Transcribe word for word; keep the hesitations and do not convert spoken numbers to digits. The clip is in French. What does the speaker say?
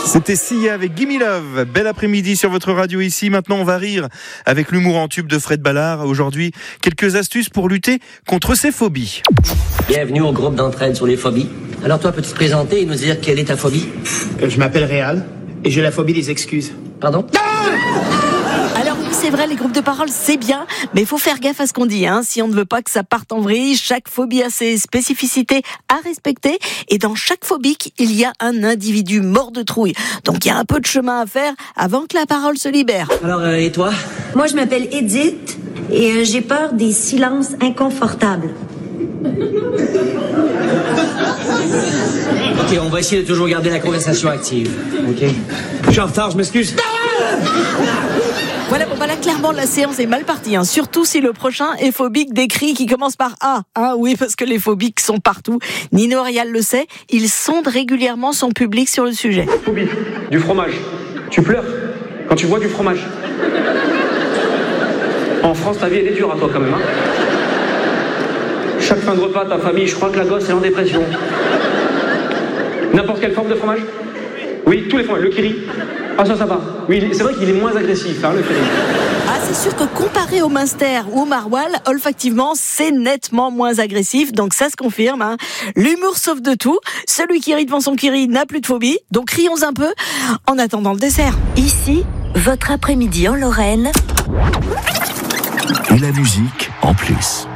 C'était Sia avec Gimme Love. Bel après-midi sur votre radio ici. Maintenant, on va rire avec l'humour en tube de Fred Ballard. Aujourd'hui, quelques astuces pour lutter contre ces phobies. Bienvenue au groupe d'entraide sur les phobies. Alors toi, peux-tu te présenter et nous dire quelle est ta phobie? Je m'appelle Réal et j'ai la phobie des excuses. Pardon? Alors oui, c'est vrai, les groupes de parole, c'est bien, mais il faut faire gaffe à ce qu'on dit, hein. Si on ne veut pas que ça parte en vrille, chaque phobie a ses spécificités à respecter, et dans chaque phobique, il y a un individu mort de trouille. Donc il y a un peu de chemin à faire avant que la parole se libère. Alors, euh, et toi? Moi, je m'appelle Edith et euh, j'ai peur des silences inconfortables. Ok, on va essayer de toujours garder la conversation active. Ok? Je suis en retard, je m'excuse. Voilà, bon bah là clairement la séance est mal partie, hein. Surtout si le prochain est phobique des cris qui commencent par A. Hein, oui, parce que les phobiques sont partout. Nino Real le sait, il sonde régulièrement son public sur le sujet. Phobie du fromage. Tu pleures quand tu vois du fromage. En France, ta vie elle est dure à toi quand même. Hein. Chaque fin de repas, ta famille, je crois que la gosse est en dépression. N'importe quelle forme de fromage? Oui, tous les fromages. Le kiri. Ah ça, ça va. Oui, c'est vrai qu'il est moins agressif, hein, le kiri. Ah, c'est sûr que comparé au Munster ou au Maroilles, olfactivement, c'est nettement moins agressif, donc ça se confirme, hein. L'humour sauve de tout. Celui qui rit devant son kiri n'a plus de phobie, donc rions un peu en attendant le dessert. Ici, votre après-midi en Lorraine. Et la musique en plus.